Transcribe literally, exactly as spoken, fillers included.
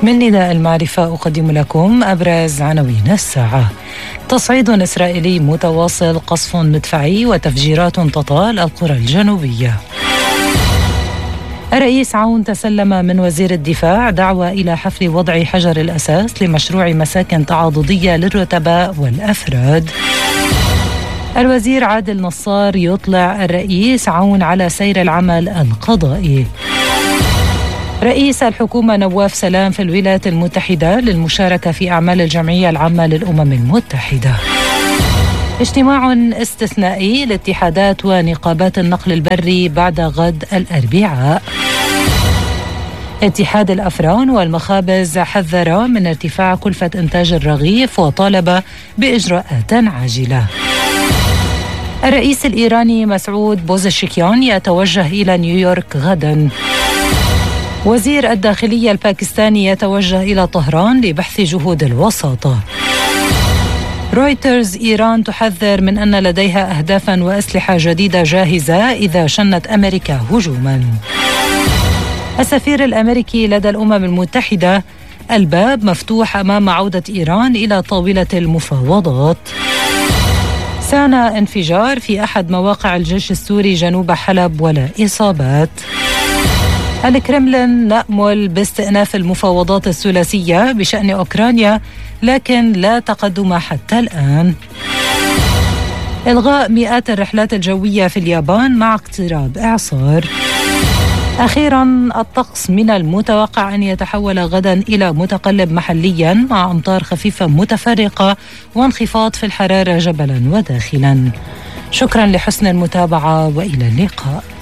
من نداء المعرفة أقدم لكم أبرز عناوين الساعة. تصعيد إسرائيلي متواصل، قصف مدفعي وتفجيرات تطال القرى الجنوبية. الرئيس عون تسلم من وزير الدفاع دعوة إلى حفر وضع حجر الأساس لمشروع مساكن تعاضدية للرتباء والأفراد. الوزير عادل نصار يطلع الرئيس عون على سير العمل القضائي. رئيس الحكومة نواف سلام في الولايات المتحدة للمشاركة في أعمال الجمعية العامة للأمم المتحدة. اجتماع استثنائي لاتحادات ونقابات النقل البري بعد غد الأربعاء. اتحاد الأفران والمخابز حذر من ارتفاع كلفة إنتاج الرغيف وطالب بإجراءات عاجلة. الرئيس الإيراني مسعود بوزشكيان يتوجه إلى نيويورك غدا. وزير الداخلية الباكستاني يتوجه إلى طهران لبحث جهود الوساطة. رويترز: إيران تحذر من أن لديها أهدافا وأسلحة جديدة جاهزة إذا شنت أمريكا هجوما. السفير الأمريكي لدى الأمم المتحدة: الباب مفتوح أمام عودة إيران إلى طاولة المفاوضات. سانا انفجار في أحد مواقع الجيش السوري جنوب حلب ولا إصابات. الكرملين: نأمل باستئناف المفاوضات الثلاثية بشأن أوكرانيا لكن لا تقدم حتى الآن. إلغاء مئات الرحلات الجوية في اليابان مع اقتراب إعصار. أخيرا، الطقس من المتوقع أن يتحول غدا إلى متقلب محليا مع أمطار خفيفة متفرقة وانخفاض في الحرارة جبلا وداخلا. شكرا لحسن المتابعة وإلى اللقاء.